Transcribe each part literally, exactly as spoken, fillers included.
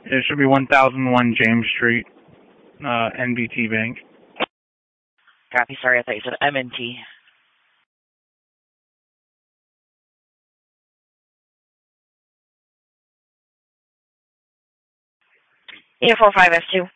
It should be one thousand one James Street, uh, N B T Bank. Copy, sorry, I thought you said M N T. eight four five S two.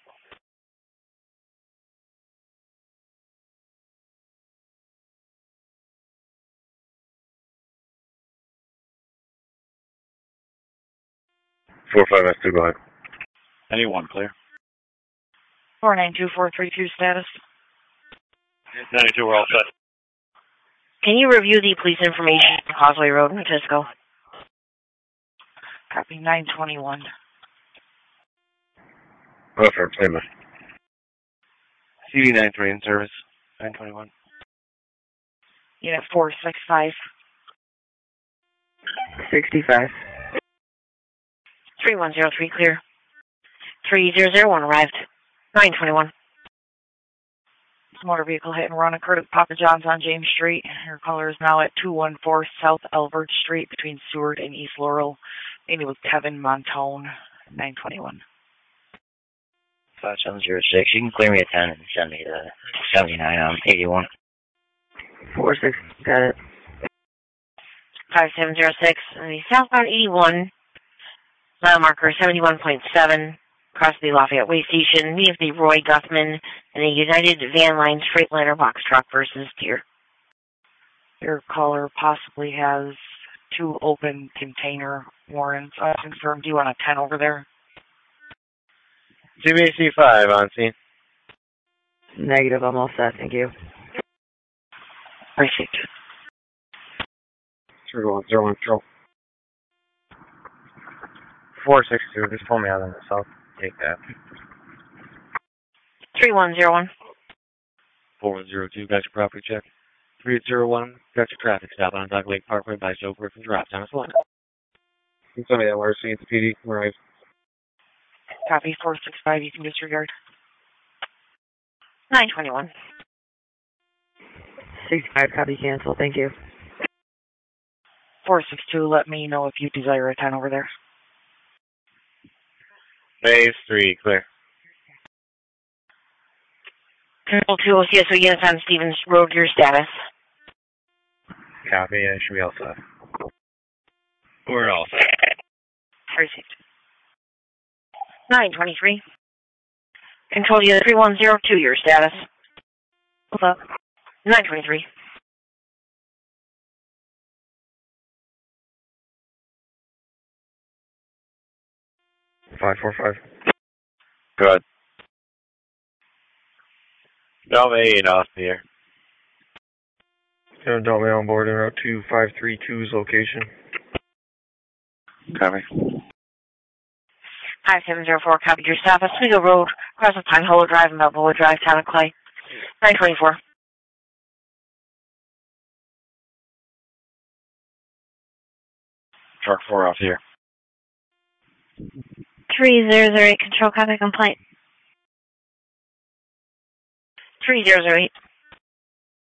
four five S two, go ahead. Anyone, clear. four nine two four three two status. ninety-two, we're all set. Can you review the police information on Causeway Road in Matisco? Copy, nine twenty-one. Perfect, payment. C D ninety-three in service, nine twenty-one. Unit four six five. sixty-five. three one zero three, clear. three zero zero one arrived, nine twenty-one. Motor vehicle hit and run occurred at Papa John's on James Street. Your caller is now at two one four South Elbert Street between Seward and East Laurel. Maybe with Kevin Montone, nine twenty-one. five seven zero six, you can clear me a ten and send me the seventy-nine on eighty-one. four six, got it. five seven zero six, the southbound eighty-one, mile marker seventy-one point seven, across the Lafayette Way Station, me of the Roy Guthman and the United Van Lines Freightliner box truck versus Deer. Your caller possibly has two open container warrants. I confirm, do you want a ten over there? C B A C five on scene. Negative, I'm all set, thank you. Perfect. three one zero one, control. four six two, just pull me out on the south. Take that. three one zero one. four one zero two, got your property check. three eight zero one, got your traffic stop on Dock Lake Parkway by Joe Griffin Drive, Thomas one. Can somebody that wires C, it's P D, right? Copy, four six five, you can disregard. nine twenty-one. sixty-five, copy, cancel, thank you. four six two, let me know if you desire a ten over there. Phase three, clear. Control two O C S O units on Stevens Road, your status. Copy, I should be all set. We're all set. Perfect. nine twenty-three. Control unit three one zero two, your status. What's up? nine twenty-three. five four five. Good. Delta eight off the air. Delta on board en route to five three two's location. Copy. five seven zero four, copy your stop. Oswego Road, across the Pine Hollow Drive and Balboa Drive, Town of Clay. nine twenty-four. Truck four off here. three zero zero eight, control, copy complaint. three zero zero eight.